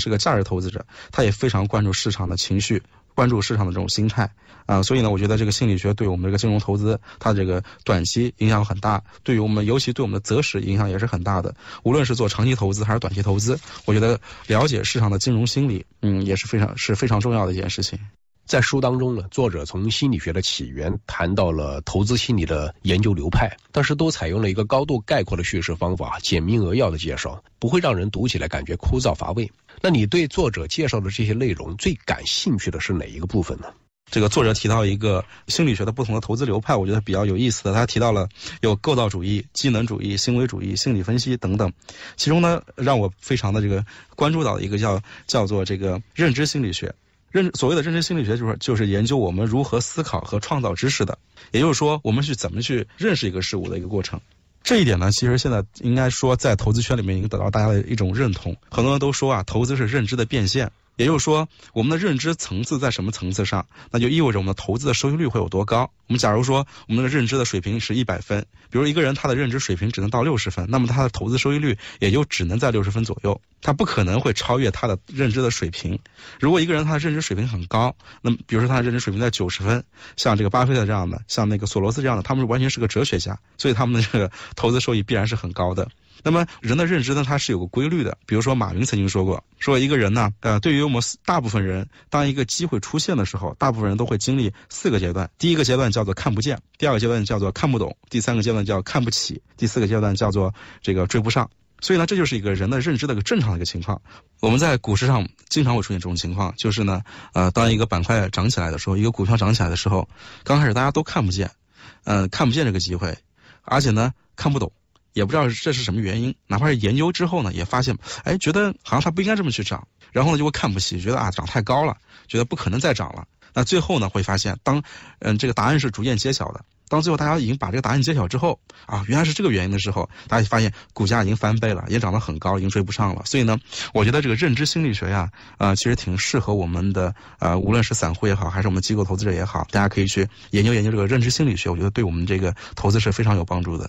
是个价值投资者，他也非常关注市场的情绪，关注市场的这种心态所以呢，我觉得这个心理学对我们这个金融投资，它这个短期影响很大，对于我们尤其对我们的择时影响也是很大的。无论是做长期投资还是短期投资，我觉得了解市场的金融心理，也是非常重要的一件事情。 在书当中呢，作者从心理学的起源谈到了投资心理的研究流派，但是都采用了一个高度概括的叙事方法，简明扼要的介绍，不会让人读起来感觉枯燥乏味。那你对作者介绍的这些内容最感兴趣的是哪一个部分呢？ 这个作者提到一个心理学的不同的投资流派，我觉得比较有意思的，他提到了有构造主义、机能主义、行为主义、心理分析等等。其中呢，让我非常的这个关注到的一个叫做这个认知心理学。所谓的认知心理学就是研究我们如何思考和创造知识的，也就是说我们怎么去认识一个事物的一个过程。这一点呢，其实现在应该说在投资圈里面已经得到大家的一种认同。很多人都说投资是认知的变现，也就是说我们的认知层次在什么层次上，那就意味着我们的投资的收益率会有多高。我们假如说我们的认知的水平是100分，比如一个人他的认知水平只能到60分，那么他的投资收益率也就只能在60分左右，他不可能会超越他的认知的水平。如果一个人他的认知水平很高，那么比如说他的认知水平在90分，像这个巴菲特这样的，像那个索罗斯这样的，他们完全是个哲学家，所以他们的这个投资收益必然是很高的。那么人的认知呢，它是有个规律的。比如说马云曾经说过，说一个人呢，对于我们大部分人，当一个机会出现的时候，大部分人都会经历4个阶段。第一个阶段叫做看不见，第2个阶段叫做看不懂，第3个阶段叫看不起，第4个阶段叫做这个追不上。所以呢，这就是一个人的认知的一个正常的一个情况。我们在股市上经常会出现这种情况，就是呢，当一个板块涨起来的时候，一个股票涨起来的时候，刚开始大家都看不见这个机会，而且呢看不懂。也不知道这是什么原因，哪怕是研究之后呢，也发现，觉得好像它不应该这么去涨，然后呢就会看不起，觉得涨太高了，觉得不可能再涨了。那最后呢会发现，当这个答案是逐渐揭晓的，当最后大家已经把这个答案揭晓之后原来是这个原因的时候，大家发现股价已经翻倍了，也涨得很高，已经追不上了。所以呢，我觉得这个认知心理学呀，其实挺适合我们的无论是散户也好，还是我们机构投资者也好，大家可以去研究研究这个认知心理学，我觉得对我们这个投资是非常有帮助的。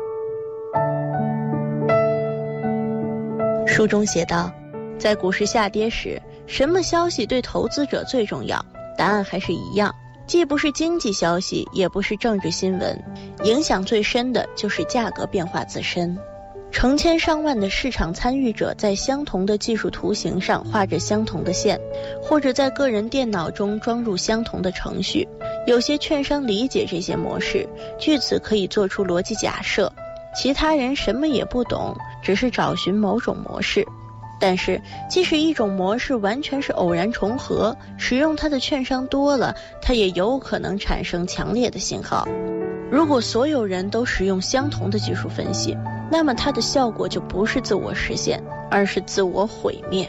书中写道，在股市下跌时，什么消息对投资者最重要？答案还是一样，既不是经济消息，也不是政治新闻，影响最深的就是价格变化自身。成千上万的市场参与者在相同的技术图形上画着相同的线，或者在个人电脑中装入相同的程序。有些券商理解这些模式，据此可以做出逻辑假设，其他人什么也不懂，只是找寻某种模式。但是即使一种模式完全是偶然重合，使用它的券商多了，它也有可能产生强烈的信号。如果所有人都使用相同的技术分析，那么它的效果就不是自我实现，而是自我毁灭。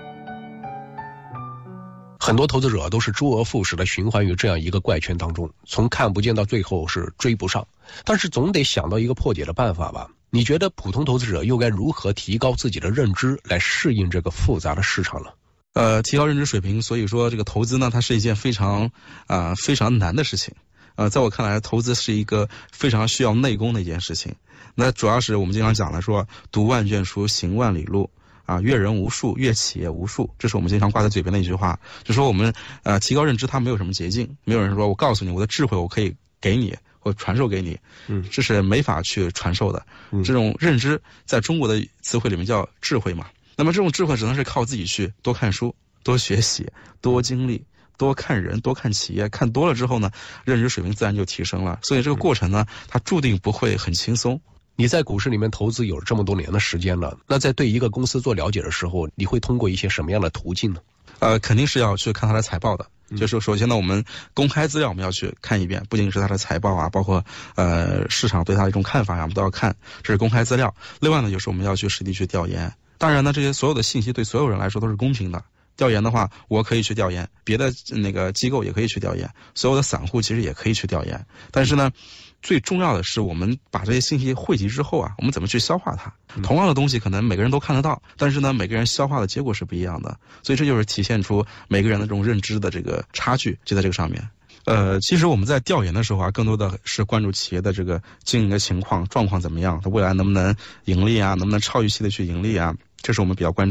很多投资者都是周而复始的循环于这样一个怪圈当中，从看不见到最后是追不上，但是总得想到一个破解的办法吧？你觉得普通投资者又该如何提高自己的认知来适应这个复杂的市场呢？ 提高认知水平，所以说这个投资呢，它是一件非常难的事情。在我看来，投资是一个非常需要内功的一件事情。那主要是我们经常讲的说，读万卷书，行万里路。阅人无数，阅企业无数，这是我们经常挂在嘴边的一句话。就说我们提高认知，它没有什么捷径，没有人说我告诉你我的智慧我可以给你或传授给你，这是没法去传授的。这种认知在中国的词汇里面叫智慧嘛。那么这种智慧只能是靠自己去多看书、多学习、多经历、多看人、多看企业，看多了之后呢，认知水平自然就提升了。所以这个过程呢，它注定不会很轻松。 你在股市里面投资有这么多年的时间了，那在对一个公司做了解的时候，你会通过一些什么样的途径呢？ 肯定是要去看它的财报的。就是首先呢，我们公开资料我们要去看一遍，不仅是它的财报包括市场对它的一种看法我们都要看，这是公开资料。另外呢，就是我们要去实地去调研。当然呢，这些所有的信息对所有人来说都是公平的。调研的话，我可以去调研，别的那个机构也可以去调研，所有的散户其实也可以去调研。但是呢，最重要的是我们把这些信息汇集之后我们怎么去消化它。同样的东西可能每个人都看得到，但是呢，每个人消化的结果是不一样的。所以这就是体现出每个人的这种认知的这个差距，就在这个上面。其实我们在调研的时候更多的是关注企业的这个经营的情况、状况怎么样，它未来能不能盈利能不能超预期的去盈利这是我们比较关注的。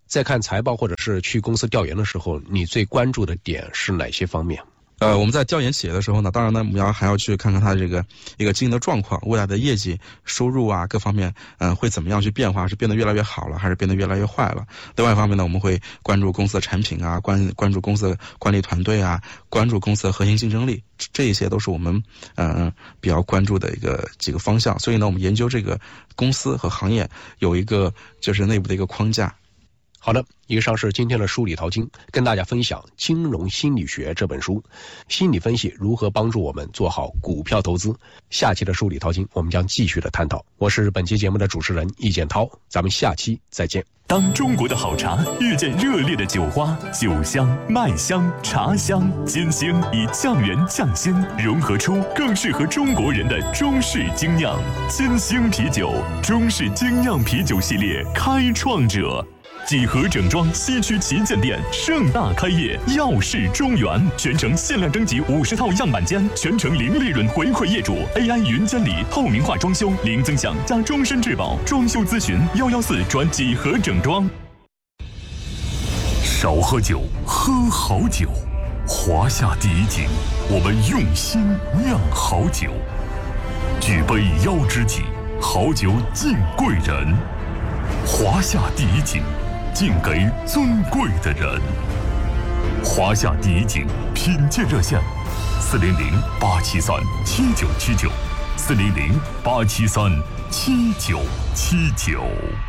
在看财报或者是去公司调研的时候，你最关注的点是哪些方面？ 我们在调研企业的时候呢，当然呢，我们还要去看看它这个一个经营的状况，未来的业绩、收入啊各方面，会怎么样去变化？是变得越来越好了，还是变得越来越坏了？另外一方面呢，我们会关注公司的产品啊，关注公司的管理团队啊，关注公司的核心竞争力，这一些都是我们比较关注的几个方向。所以呢，我们研究这个公司和行业有一个就是内部的一个框架。 好的，以上是今天的书里淘金，跟大家分享《金融心理学》这本书，心理分析如何帮助我们做好股票投资。下期的书里淘金，我们将继续的探讨。我是本期节目的主持人易建涛，咱们下期再见。 当中国的好茶遇见热烈的酒花，酒香、麦香、茶香、金星以酱园匠心融合出更适合中国人的中式精酿。金星啤酒，中式精酿啤酒系列开创者。几何整装西区旗舰店盛大开业，耀世中原，全程限量征集50套样板间，全程零利润回馈业主 ，AI 云监理，透明化装修，零增享加终身质保，装修咨询114转几何整装。少喝酒，喝好酒。华夏第一景，我们用心酿好酒。举杯邀知己，好酒敬贵人。华夏第一景，敬给尊贵的人。华夏第一景品鉴热线：400-873-7979，400-873-7979。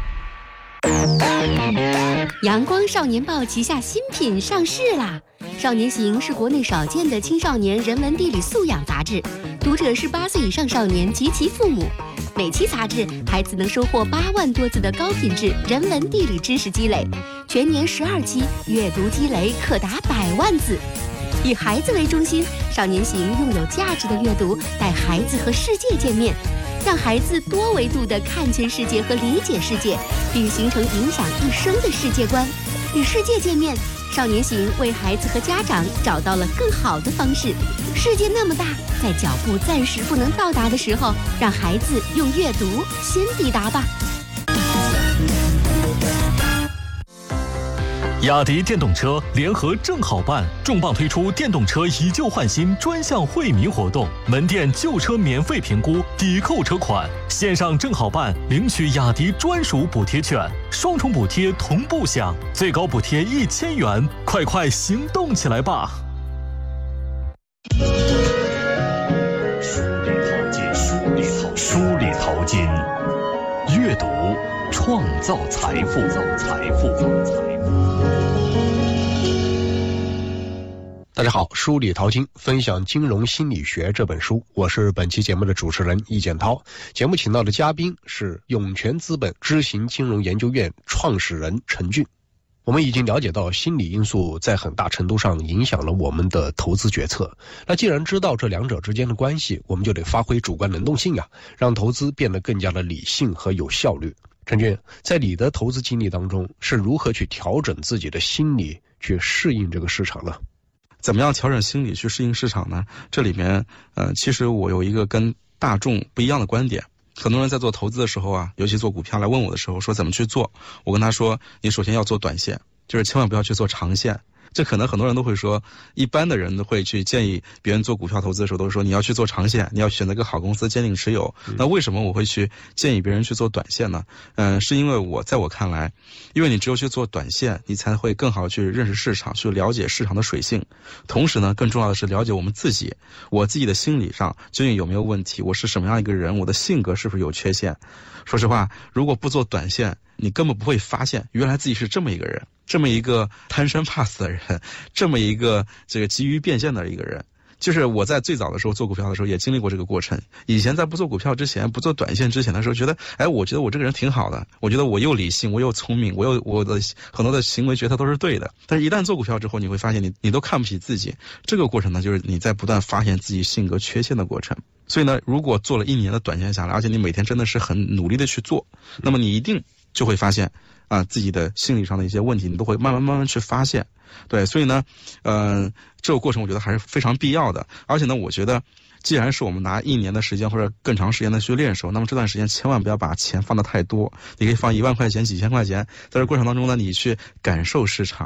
阳光少年报旗下新品上市啦！少年行是国内少见的青少年人文地理素养杂志，读者是8岁以上少年及其父母。每期杂志，孩子能收获8万多字的高品质人文地理知识积累，全年12期，阅读积累可达100万字。以孩子为中心，少年行用有价值的阅读带孩子和世界见面，让孩子多维度地看见世界和理解世界，并形成影响一生的世界观。与世界见面，少年行为孩子和家长找到了更好的方式。世界那么大，在脚步暂时不能到达的时候，让孩子用阅读先抵达吧。 雅迪电动车联合正好办重磅推出电动车以旧换新专项惠民活动，门店旧车免费评估，抵扣车款，线上正好办领取雅迪专属补贴券，双重补贴同步享，最高补贴1000元，快行动起来吧！书里淘金，阅读创造财富。 大家好，书里淘金，分享《金融心理学》这本书，我是本期节目的主持人易建涛。节目请到的嘉宾是涌泉资本知行金融研究院创始人陈俊。我们已经了解到心理因素在很大程度上影响了我们的投资决策。那既然知道这两者之间的关系，我们就得发挥主观能动性呀，让投资变得更加的理性和有效率。陈俊，在你的投资经历当中，是如何去调整自己的心理去适应这个市场呢？ 怎么样调整心理去适应市场呢？这里面其实我有一个跟大众不一样的观点。很多人在做投资的时候啊，尤其做股票来问我的时候，说怎么去做，我跟他说，你首先要做短线，就是千万不要去做长线。这可能很多人都会说，一般的人都会去建议别人做股票投资的时候，都是说你要去做长线，你要选择个好公司坚定持有。那为什么我会去建议别人去做短线呢？是因为在我看来，因为你只有去做短线，你才会更好的去认识市场，去了解市场的水性。同时呢，更重要的是了解我自己的心理上究竟有没有问题，我是什么样一个人，我的性格是不是有缺陷。说实话，如果不做短线，你根本不会发现原来自己是这么一个人，这么一个贪生怕死的人，这么一个急于变现的一个人。就是我在最早的时候做股票的时候也经历过这个过程。以前在不做股票之前，不做短线之前的时候，觉得我觉得我这个人挺好的，我觉得我又理性，我又聪明，我的很多的行为决策都是对的。但是一旦做股票之后，你会发现你都看不起自己。这个过程呢，就是你在不断发现自己性格缺陷的过程。所以呢，如果做了1年的短线下来，而且你每天真的是很努力的去做，那么你一定就会发现自己的心理上的一些问题，你都会慢慢去发现。对，所以呢，这个过程我觉得还是非常必要的。而且呢，我觉得既然是我们拿1年的时间或者更长时间的去练手，那么这段时间千万不要把钱放得太多，你可以放1万块钱、几千块钱，在这过程当中呢，你去感受市场。